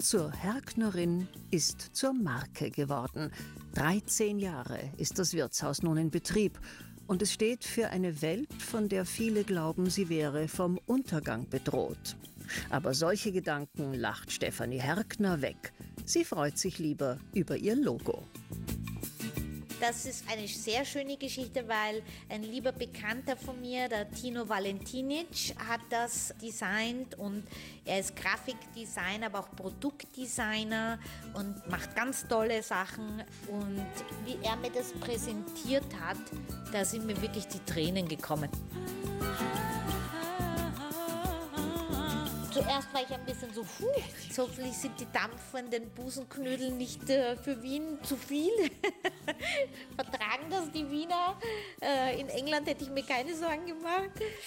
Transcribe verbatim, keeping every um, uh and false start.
Zur Herknerin ist zur Marke geworden. dreizehn Jahre ist das Wirtshaus nun in Betrieb. Und es steht für eine Welt, von der viele glauben, sie wäre vom Untergang bedroht. Aber solche Gedanken lacht Stefanie Herkner weg. Sie freut sich lieber über ihr Logo. Das ist eine sehr schöne Geschichte, weil ein lieber Bekannter von mir, der Tino Valentinic, hat das designt und er ist Grafikdesigner, aber auch Produktdesigner und macht ganz tolle Sachen. Und wie er mir das präsentiert hat, da sind mir wirklich die Tränen gekommen. Zuerst war ich ein bisschen so, puh, so hoffentlich sind die dampfenden Busenknödel nicht äh, für Wien zu viel. Vertragen das die Wiener? Äh, in England hätte ich mir keine Sorgen gemacht.